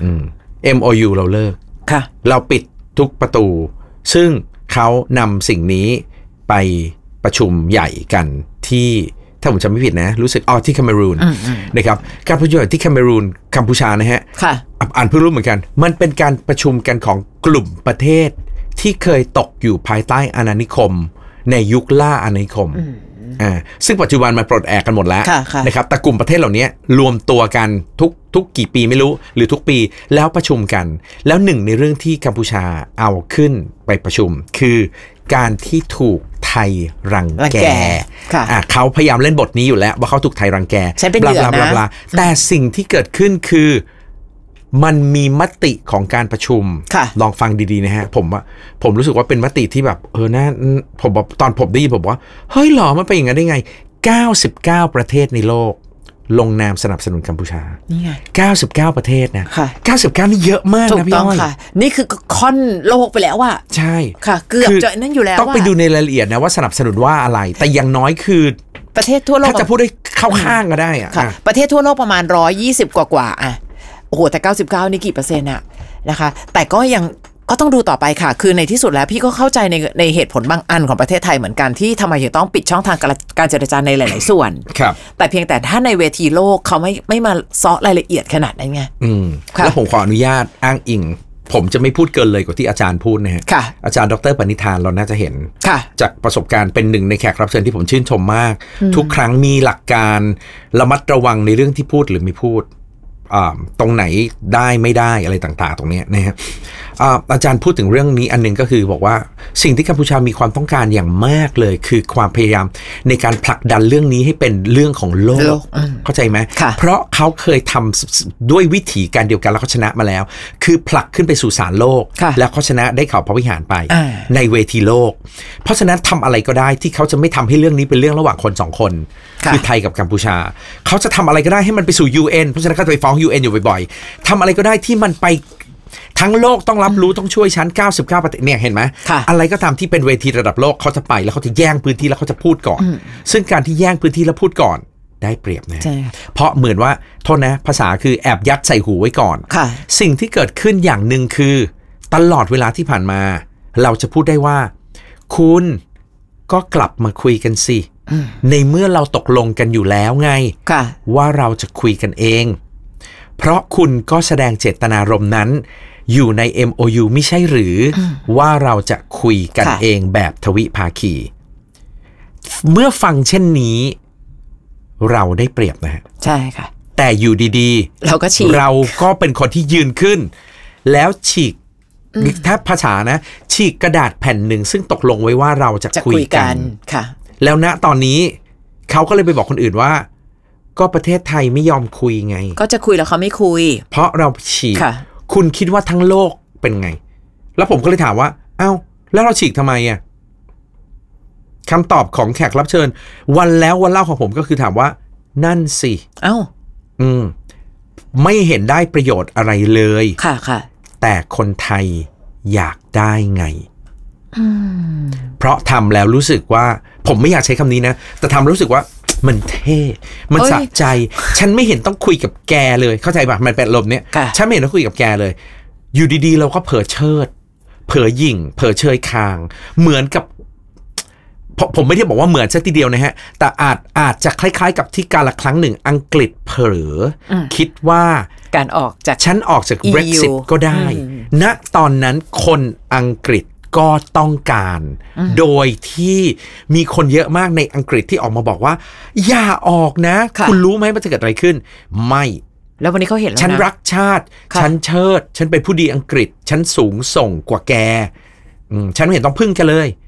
MOU เราเลิกค่ะเราปิดทุกประตูซึ่งเขานำสิ่งนี้ไปประชุมใหญ่กันที่ถ้าผมจำไม่ผิดนะรู้สึกที่แคเมรูนนะครับการประชุมที่แคเมรูนกัมพูชานะฮะอ่านเพิ่งรู้เหมือนกันมันเป็นการประชุมกันของกลุ่มประเทศที่เคยตกอยู่ภายใต้อาณานิคมในยุคล่าอาณานิคมซึ่งปัจจุบันมันปลดแอกกันหมดแล้วนะครับแต่กลุ่มประเทศเหล่านี้รวมตัวกันทุกกี่ปีไม่รู้หรือทุกปีแล้วประชุมกันแล้วหนึ่งในเรื่องที่กัมพูชาเอาขึ้นไปประชุมคือการที่ถูกไทยรังแกเขาพยายามเล่นบทนี้อยู่แล้วว่าเขาถูกไทยรังแกบลาบลาแต่สิ่งที่เกิดขึ้นคือมันมีมติของการประชุมลองฟังดีๆนะฮะผมรู้สึกว่าเป็นมติที่แบบน่าผมบอกตอนผมได้ยินผมว่าเฮ้ยหรอมันเป็นอย่างนั้นได้ไง99ประเทศในโลกลงนามสนับสนุนกัมพูชานี่ไง 99ประเทศนะ99นี่เยอะมากนะพี่อ้อยนี่คือค่อนโลกไปแล้วอะใช่ค่ะเกือบจะนั่นอยู่แล้วต้องไปดูในรายละเอียดนะว่าสนับสนุนว่าอะไรแต่อย่างน้อยคือประเทศทั่วโลกถ้าจะพูดได้เข้าข้างก็ได้อะประเทศทั่วโลกประมาณ120กว่าอะโอ้โหแต่99นี่กี่เปอร์เซ็นต์อะนะคะแต่ก็ต้องดูต่อไปค่ะคือในที่สุดแล้วพี่ก็เข้าใจในเหตุผลบางอันของประเทศไทยเหมือนกันที่ทำไมถึงต้องปิดช่องทางการเจรจาในหลายๆส่วนแต่เพียงแต่ถ้าในเวทีโลกเขาไม่มาเซาะรายละเอียดขนาดนั้นไงแล้วผมขออนุญาตอ้างอิงผมจะไม่พูดเกินเลยกว่าที่อาจารย์พูดนะฮะอาจารย์ดร.ปณิธานเราน่าจะเห็นจากประสบการณ์เป็นหนึ่งในแขกรับเชิญที่ผมชื่นชมมากทุกครั้งมีหลักการระมัดระวังในเรื่องที่พูดหรือไม่พูดตรงไหนได้ไม่ได้อะไรต่างๆตรงนี้นะฮะอาจารย์พูดถึงเรื่องนี้อันนึงก็คือบอกว่าสิ่งที่กัมพูชามีความต้องการอย่างมากเลยคือความพยายามในการผลักดันเรื่องนี้ให้เป็นเรื่องของโลกเข้าใจไหมเพราะเขาเคยทำด้วยวิธีการเดียวกันแล้วเขาชนะมาแล้วคือผลักขึ้นไปสู่ศาลโลกแล้วเขาชนะได้เขาพระวิหารไปในเวทีโลกเพราะฉะนั้นทำอะไรก็ได้ที่เขาจะไม่ทำให้เรื่องนี้เป็นเรื่องระหว่างคนสองคนคือไทยกับกัมพูชาเขาจะทำอะไรก็ได้ให้มันไปสู่ UN เพราะฉะนั้นเขาจะไปฟ้อง UN อยู่บ่อยๆทำอะไรก็ได้ที่มันไปทั้งโลกต้องรับรู้ต้องช่วยชั้น99ประเทศเนี่ยเห็นไหมอะไรก็ตามที่เป็นเวทีระดับโลกเขาจะไปแล้วเขาจะแย่งพื้นที่แล้วเขาจะพูดก่อนซึ่งการที่แย่งพื้นที่แล้วพูดก่อนได้เปรียบนะเพราะเหมือนว่าโทษนะภาษาคือแอบยัดใส่หูไว้ก่อนสิ่งที่เกิดขึ้นอย่างหนึ่งคือตลอดเวลาที่ผ่านมาเราจะพูดได้ว่าคุณก็กลับมาคุยกันสิในเมื่อเราตกลงกันอยู่แล้วไงว่าเราจะคุยกันเองเพราะคุณก็แสดงเจตนารมณ์นั้นอยู่ใน MOU ไม่ใช่หรือว่าเราจะคุยกันเองแบบทวิภาคีเมื่อฟังเช่นนี้เราได้เปรียบนะฮะใช่ค่ะแต่อยู่ดีๆเราก็เป็นคนที่ยืนขึ้นแล้วฉีกถ้าภาษานะฉีกกระดาษแผ่นหนึ่งซึ่งตกลงไว้ว่าเราจะคุยกันค่ะแล้วณตอนนี้เขาก็เลยไปบอกคนอื่นว่าก็ประเทศไทยไม่ยอมคุยไงก็จะคุยแล้วเขาไม่คุยเพราะเราฉีกคุณคิดว่าทั้งโลกเป็นไงแล้วผมก็เลยถามว่าเอ้าแล้วเราฉีกทำไมอ่ะคำตอบของแขกรับเชิญวันแล้ววันเล่าของผมก็คือถามว่านั่นสิเอ้าไม่เห็นได้ประโยชน์อะไรเลยค่ะแต่คนไทยอยากได้ไงเพราะทำแล้วรู้สึกว่าผมไม่อยากใช้คำนี้นะแต่ทำรู้สึกว่ามันเท่มันสะใจฉันไม่เห็นต้องคุยกับแกเลยเข้าใจป่ะมันเป็นลมเนี้ยฉันไม่เห็นต้องคุยกับแกเลยอยู่ดีๆเราก็เผลอเชิดเผลอหยิ่งเผลอเชยคางเหมือนกับผมไม่ได้บอกว่าเหมือนซะทีเดียวนะฮะแต่อาจจะคล้ายๆกับที่การละครั้งหนึ่งอังกฤษเผลอคิดว่าการออกจากฉันออกจาก Brexit ก็ได้ณตอนนั้นคนอังกฤษก็ต้องการโดยที่มีคนเยอะมากในอังกฤษที่ออกมาบอกว่าอย่าออกนะ คุณรู้ไหมมันจะเกิดอะไรขึ้นไม่แล้ววันนี้เขาเห็นแล้วนะฉันรักชาติฉันเชิดฉันเป็นผู้ดีอังกฤษฉันสูงส่งกว่าแกฉันไม่เห็นต้องพึ่งแกเลย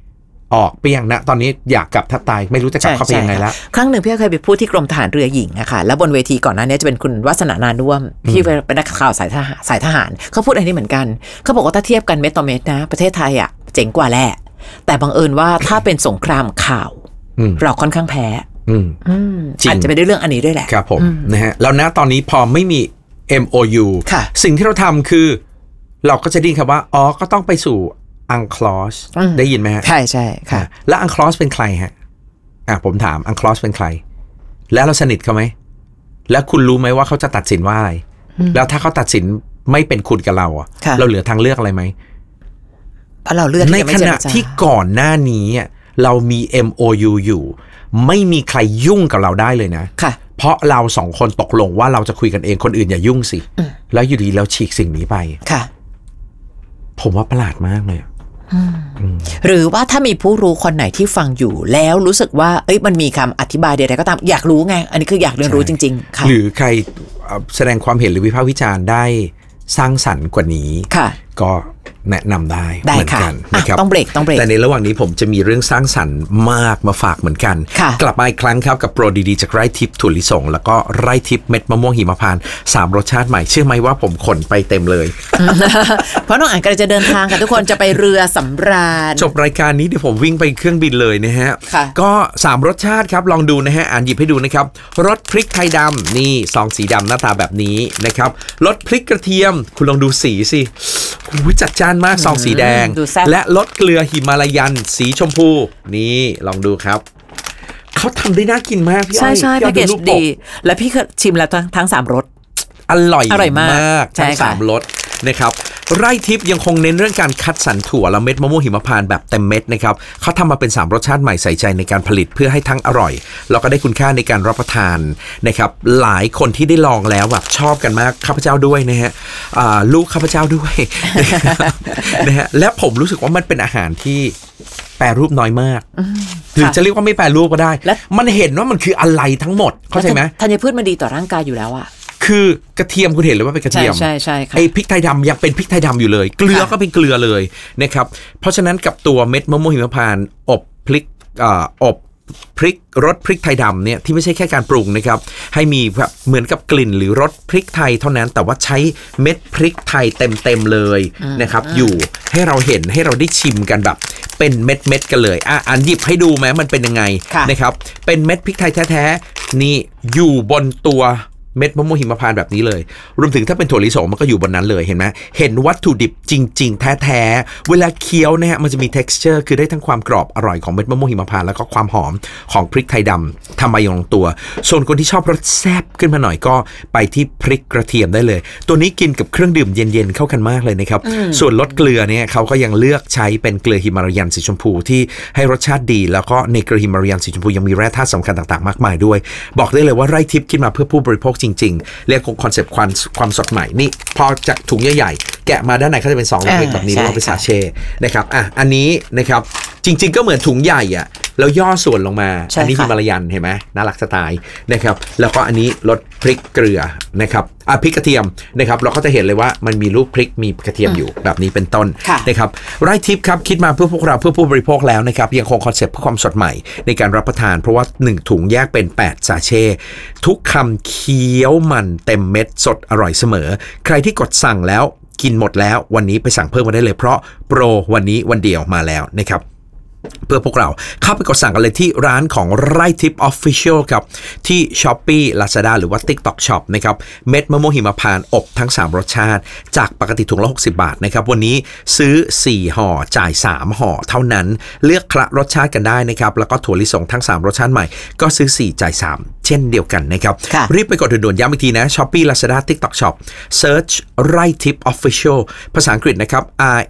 ออกเปี้ยงนะตอนนี้อยากกลับแทบตายไม่รู้จะกลับเข้าไปยังไงแล้วครั้งหนึ่งพี่เคยไปพูดที่กรมทหารเรือหญิงอะค่ะแล้วบนเวทีก่อนหน้านี้จะเป็นคุณวาสนานานุ่มที่เป็นนักข่าวสายทหารเขาพูดอันนี้เหมือนกันเขาบอกว่าถ้าเทียบกันเม็ดต่อเม็ดนะประเทศไทยอะเจ๋งกว่าแหละแต่บังเอิญว่าถ้าเป็นสงครามข่าวเราค่อนข้างแพ้อาจจะเป็นด้วยเรื่องอันนี้ด้วยแหละครับผมนะฮะแล้วนะตอนนี้พอไม่มี MOU สิ่งที่เราทำคือเราก็จะได้ยินคำว่าอ๋อก็ต้องไปสู่UNCLOS ได้ยินไหมฮะใช่ใช่ค่ะแล้ว UNCLOS เป็นใครฮะผมถาม UNCLOS เป็นใครแล้วเราสนิทเขาไหมแล้วคุณรู้ไหมว่าเขาจะตัดสินว่าอะไรแล้วถ้าเขาตัดสินไม่เป็นคุณกับเราเราเหลือทางเลือกอะไรไหมเราเลือกในขณะที่ก่อนหน้านี้เรามี MOU อยู่ไม่มีใครยุ่งกับเราได้เลยนะเพราะเราสองคนตกลงว่าเราจะคุยกันเองคนอื่นอย่ายุ่งสิแล้วอยู่ดีเราฉีกสิ่งนี้ไปผมว่าประหลาดมากเลยหรือว่าถ้ามีผู้รู้คนไหนที่ฟังอยู่แล้วรู้สึกว่ามันมีคำอธิบายใดๆก็ตามอยากรู้ไงอันนี้คืออยากเรียนรู้จริงๆค่ะหรือใครแสดงความเห็นหรือวิพากษ์วิจารณ์ได้สร้างสรรค์กว่านี้ก็แนะนำได้เหมือนกันนะครับต้องเบรกแต่ในระหว่างนี้ผมจะมีเรื่องสร้างสรรค์มากมาฝากเหมือนกันกลับมาอีกครั้งครับกับโปรดีๆจากไร่ทิพย์ถั่วลิสงแล้วก็ไร่ทิพย์เม็ดมะม่วงหิมพานต์3รสชาติใหม่เชื่อไหมว่าผมขนไปเต็มเลยเพราะน้องอ่านกำลังจะเดินทางค่ะทุกคนจะไปเรือสำราญจบรายการนี้เดี๋ยวผมวิ่งไปเครื่องบินเลยนะฮะก็3รสชาติครับลองดูนะฮะอ่านหยิบให้ดูนะครับรสพริกไทยดำนี่ซองสีดำหน้าตาแบบนี้นะครับรสพริกกระเทียมคุณลองดูสีสิจัดจ้านมากซองสีแดงและรสเกลือหิมาลายันสีชมพูนี่ลองดูครับเขาทำได้น่ากินมากพี่อ้อยใช่ๆแพ็กเกจดีและพี่ชิมแล้วทั้ง3รสอร่อยมากทั้ง3รสนะครับไร่ทิพย์ยังคงเน้นเรื่องการคัดสรรถั่วและเม็ดมะม่วงหิมพานต์แบบเต็มเม็ดนะครับเขาทำมาเป็น3รสชาติใหม่ใส่ใจในการผลิตเพื่อให้ทั้งอร่อยแล้วก็ได้คุณค่าในการรับประทานนะครับหลายคนที่ได้ลองแล้วแบบชอบกันมากข้าพเจ้าด้วยนะฮะลูกข้าพเจ้าด้วยนะฮะและผมรู้สึกว่ามันเป็นอาหารที่แปรรูปน้อยมากหรือจะเรียกว่าไม่แปรรูปก็ได้มันเห็นว่ามันคืออะไรทั้งหมดเข้าใจไหมธัญพืชมันดีต่อร่างกายอยู่แล้วอะคือกระเทียมคุณเห็นเลยว่าเป็นกระเทียมใช่ค่ะไอ้พริกไทยดำยังเป็นพริกไทยดำอยู่เลยเกลือก็เป็นเกลือเลยนะครับเพราะฉะนั้นกับตัวเม็ดมะม่วงหิมพานต์อบพริกอบพริกรสพริกไทยดำเนี่ยที่ไม่ใช่แค่การปรุงนะครับให้มีแบบเหมือนกับกลิ่นหรือรสพริกไทยเท่านั้นแต่ว่าใช้เม็ดพริกไทยเต็มเลยนะครับอยู่ให้เราเห็นให้เราได้ชิมกันแบบเป็นเม็ดกันเลยอันหยิบให้ดูไหมมันเป็นยังไงนะครับเป็นเม็ดพริกไทยแท้ๆนี่อยู่บนตัวเม็ดมะม่วงหิมพานต์แบบนี้เลยรวมถึงถ้าเป็นถั่วลิสงมันก็อยู่บนนั้นเลยเห็นไหมเห็นวัตถุดิบจริงๆแท้ๆเวลาเคี้ยวนะฮะมันจะมี texture คือได้ทั้งความกรอบอร่อยของเม็ดมะม่วงหิมพานต์แล้วก็ความหอมของพริกไทยดำทำมาอย่างลงตัวส่วนคนที่ชอบรสแซ่บขึ้นมาหน่อยก็ไปที่พริกกระเทียมได้เลยตัวนี้กินกับเครื่องดื่มเย็นๆเข้ากันมากเลยนะครับส่วนรสเกลือเนี่ยเขาก็ยังเลือกใช้เป็นเกลือหิมาลายันสีชมพูที่ให้รสชาติดีแล้วก็ในเกลือหิมาลายันสีชมพูยังมีแร่ธาตุสำคัญต่างๆมากมายด้วยบอกได้เลยว่าไร่ทิพย์คิดมาเพื่อผู้บริโภคจริงๆเรียกคอนเซปต์ความสดใหม่นี่พอจากถุงใหญ่ๆแกะมาด้านในเขาจะเป็น2เล็กๆแบบนี้แล้วเป็นซาเช่นะครับอันนี้นะครับจริงๆก็เหมือนถุงใหญ่แล้วย่อส่วนลงมาอันนี้หิมาลายันเห็นไหมน่ารักสไตล์นะครับแล้วก็อันนี้รสพริกเกลือนะครับพริกกระเทียมนะครับเราก็จะเห็นเลยว่ามันมีรูปพริกมีกระเทียมอยู่แบบนี้เป็นต้นนะครับไร่ทิพย์ครับคิดมาเพื่อพวกเราเพื่อผู้บริโภคแล้วนะครับยังคงคอนเซปต์เพื่อความสดใหม่ในการรับประทานเพราะว่า1ถุงแยกเป็น8ซาเช่ทุกคำเคี้ยวมันเต็มเม็ดสดอร่อยเสมอใครที่กดสั่งแล้วกินหมดแล้ววันนี้ไปสั่งเพิ่มมาได้เลยเพราะโปรวันนี้วันเดียวมาแล้วนะครับเพื่อพวกเราเข้าไปกดสั่งกันเลยที่ร้านของไร่ทิพย์ Official ครับที่ Shopee Lazada หรือว่า TikTok Shop นะครับเม็ดมะม่วงหิมพานต์อบทั้ง3รสชาติจากปกติถุงละ60 บาทนะครับวันนี้ซื้อ4ห่อจ่าย3ห่อเท่านั้นเลือกคละรสชาติกันได้นะครับแล้วก็ถั่วลิสงทั้ง3รสชาติใหม่ก็ซื้อ4จ่าย3เช่นเดียวกันนะครับรีบไปกดด่วนๆย้ำอีกทีนะ Shopee Lazada TikTok Shop Search ไร่ทิพย์ Official ภาษาอังกฤษนะครับ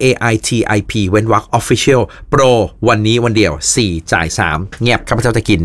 RAITIP เว้นวรรค Official Proวันนี้วันเดียว4จ่าย3เงียบข้าพเจ้าจะกิน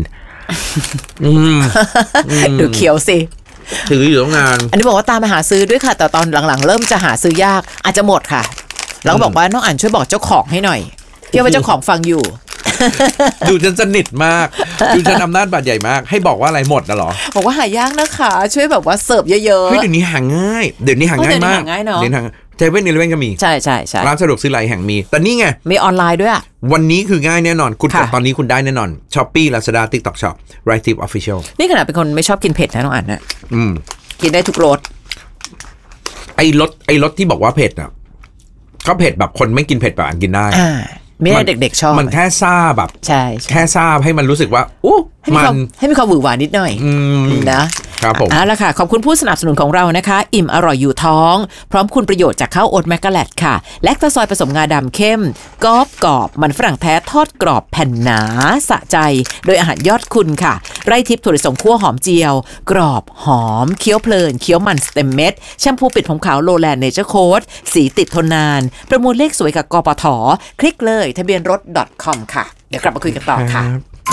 ดูเขียวสิถืออยู่ตรงงานอันนี้บอกว่าตามไปหาซื้อด้วยค่ะแต่ตอนหลังๆเริ่มจะหาซื้อยากอาจจะหมดค่ะแล้วก็บอกว่าน้องอ่านช่วยบอกเจ้าของให้หน่อยเพื่อว่าเจ้าของฟังอยู่ดูฉันสนิทมากดูฉันอำนาจบาดใหญ่มากให้บอกว่าอะไรหมดนะหรอบอกว่าหายากนะคะช่วยแบบว่าเสิร์ฟเยอะๆเฮ้ยเดี๋ยวนี้หาง่ายเดี๋ยวนี้หาง่ายมากเดี๋ยวนี้ 7-Eleven ก็มีใช่ร้านสะดวกซื้อหลายแห่งมีแต่นี่ไงมีออนไลน์ด้วยวันนี้คือง่ายแน่นอนคุณกดตอนนี้คุณได้แน่นอน Shopee Lazada TikTok Shop Right Tip Official นี่ขนาดเป็นคนไม่ชอบกินเผ็ดนะน้องอันนะกินได้ทุกรสไอ้รสที่บอกว่าเผ็ดอ่ะก็เผ็ดแบบคนไม่กินเผ็ดแบบอันกินได้ไม่ได้เด็กๆชอบมันแค่ซ่าแบบใช่แค่ซ่าให้มันรู้สึกว่าให้มีความหวือหวานิดหน่อยนะครับผมเอาละค่ะขอบคุณผู้สนับสนุนของเรานะคะอิ่มอร่อยอยู่ท้องพร้อมคุณประโยชน์จากข้าวโอ๊ตแมกกาแลตค่ะแลคตาซอยผสมงาดำเข้มกรอบมันฝรั่งแท้ทอดกรอบแผ่นหนาสะใจโดยอาหารยอดคุณค่ะไร่ทิพย์ถั่วลิสงคั่วหอมเจียวกรอบหอมเคี้ยวเพลินเคี้ยวมันเต็มเม็ดแชมพูปิดผมขาวโลแลนด์เนเจอร์โค้ดสีติดทนนานประมูลเลขสวยกับกปท.คลิกเลยทะเบียนรถ .com ค่ะเดี๋ยวกลับมาคุยกันต่อค่ะ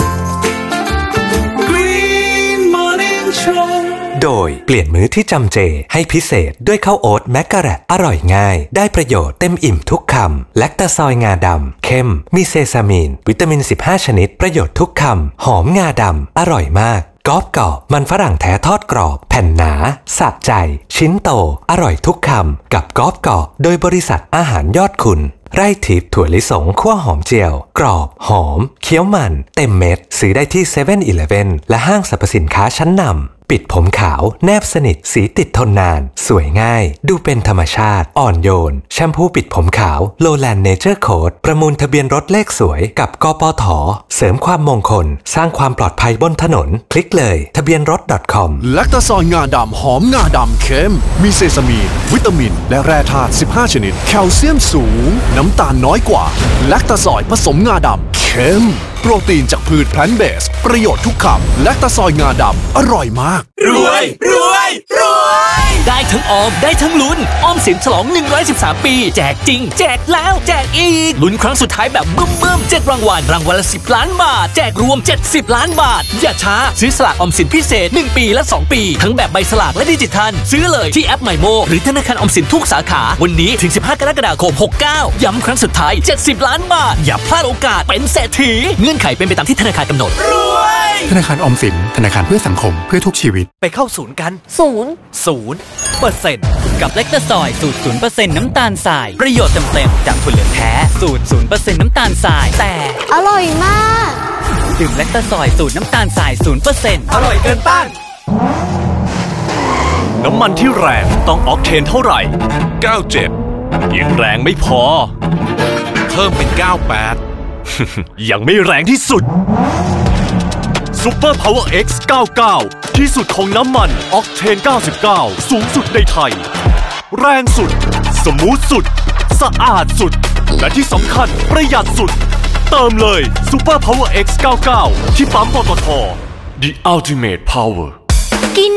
โดยเปลี่ยนมื้อที่จำเจให้พิเศษด้วยข้าวโอ๊ตแมกกาแรตอร่อยง่ายได้ประโยชน์เต็มอิ่มทุกคำแลคตาซอยงาดำเข้มมีเซซามีนวิตามิน15ชนิดประโยชน์ทุกคำหอมงาดำอร่อยมากกรอบมันฝรั่งแท้ทอดกรอบแผ่นหนาสะใจชิ้นโตอร่อยทุกคำกับกรอบโดยบริษัทอาหารยอดคุณไร่ทิพย์ถั่วลิสงคั่วหอมเจียวกรอบหอมเคี้ยวมันเต็มเม็ดซื้อได้ที่ 7-Eleven และห้างสรรพสินค้าชั้นนำปิดผมขาวแนบสนิทสีติดทนนานสวยง่ายดูเป็นธรรมชาติอ่อนโยนแชมพูปิดผมขาวโลแลนด์เนเจอร์โค้ดประมูลทะเบียนรถเลขสวยกับกปท.เสริมความมงคลสร้างความปลอดภัยบนถนนคลิกเลยทะเบียนรถ .com แลคตาซอยงาดำหอมงาดำเข้มมีเซซามีนวิตามินและแร่ธาตุ15ชนิดแคลเซียมสูงน้ำตาลน้อยกว่าแลคตาซอยผสมงาดำเข้มโปรตีนจากพืชแพลนต์เบสประโยชน์ทุกคำแลคตาซอยงาดำอร่อยมากรวยได้ทั้งออมได้ทั้งลุ้นออมสินฉลอง113ปีแจกจริงแจกแล้วแจกอีกลุ้นครั้งสุดท้ายแบบบึ้ม7รางวัลละ10ล้านบาทแจกรวม70ล้านบาทอย่าช้าซื้อสลากออมสินพิเศษ1ปีและ2ปีทั้งแบบใบสลากและดิจิทัลซื้อเลยที่แอปไมโมหรือธนาคารออมสินทุกสาขาวันนี้ถึง15กรกฎาคม69ย้ำครั้งสุดท้าย70ล้านบาทอย่าพลาดโอกาสเป็นเศรษฐีเงื่อนไขเป็นไปตามที่ธนาคารกำหนดรวยธนาคารออมสินธนาคารเพื่อสังคมเพื่อทุกชีวิตไปเข้าศูนย์กัน0% กับแลคตาซอยสูตร 0% น้ำตาลทรายประโยชน์เต็มๆจากถั่วเหลืองแท้สูตร 0% น้ำตาลทรายแต่อร่อยมากดื่มแลคตาซอยสูตรน้ำตาลทราย 0% อร่อยเกินต้านน้ำมันที่แรงต้องออกเทนเท่าไหร่97ยังแรงไม่พอเพิ่มเป็น98ยังไม่แรงที่สุดSuper Power X 99ที่สุดของน้ำมันออกเทน99สูงสุดในไทยแรงสุดสมูทสุดสะอาดสุดและที่สำคัญประหยัดสุดเติมเลย Super Power X 99ที่ปั๊มปตท. The Ultimate Power